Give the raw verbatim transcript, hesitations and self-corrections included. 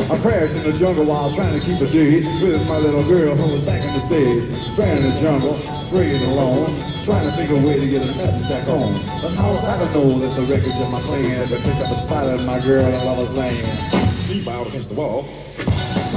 I crashed in the jungle while trying to keep a date with my little girl who was back in the States. Stranded in the jungle, afraid and alone, trying to think of a way to get a message back home. But how was I to know that the wreckage of my plane had been picked up and spotted in my girl in Lover's Lane? Deep out against the wall.